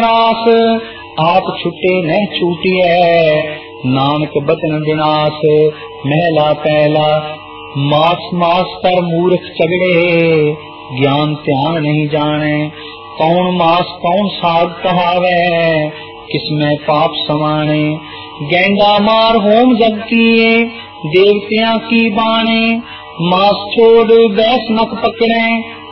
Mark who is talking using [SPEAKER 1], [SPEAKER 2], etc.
[SPEAKER 1] रास, आप छुटे न छूटिए, नानक बचन विनाश। महला पहला। मास मास पर मूर्ख झगड़े, ज्ञान ध्यान नहीं जाने। कौन मास कौन साग कहावे, किसमें पाप समाने। गैंडा मार होम जग किए, देवतियां की बाणे। मास छोड़ बैस नख पकड़े,